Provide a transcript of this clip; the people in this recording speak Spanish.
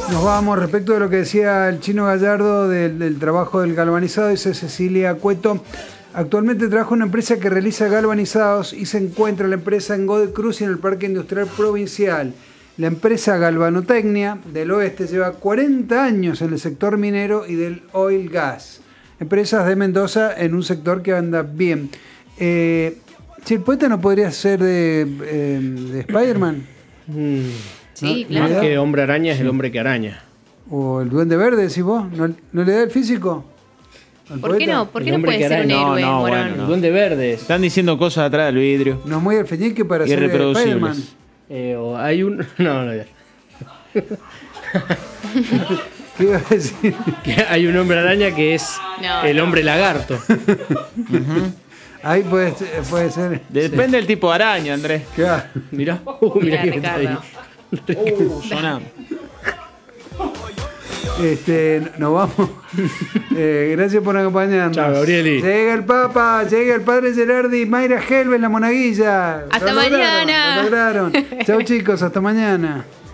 Nos vamos respecto de lo que decía el Chino Gallardo del trabajo del galvanizado, dice Cecilia Cueto. Actualmente trabaja en una empresa que realiza galvanizados y se encuentra la empresa en Godoy Cruz y en el Parque Industrial Provincial. La empresa Galvanotecnia del Oeste lleva 40 años en el sector minero y del oil gas. Empresas de Mendoza en un sector que anda bien. Si el poeta no podría ser de Spider-Man. Sí, ¿no? claro. Más que hombre araña es el hombre que araña. O el Duende Verde, decís vos. ¿No le da el físico? ¿Por qué no? ¿Por qué no puede ser un No, héroe, no, Morón? bueno, El duende verde es. Están diciendo cosas atrás del vidrio. No es muy alfeñique para ser Spider-Man. Irreproducibles. O hay un. No, ya. ¿Qué iba a decir? Que hay un hombre araña que es No, el no. hombre lagarto. Ahí puede ser. Depende del tipo de araña, Andrés. Claro. Mirá, Mirá, mirá que está ahí. Ricardo. Sonamos. Nos vamos. Gracias por acompañarnos. Chao, Gabrieli. Llega el Papa, llega el Padre Gerardi, Mayra Helves, la monaguilla. Hasta Lo lograron, mañana. lo lograron. Chau chicos, hasta mañana.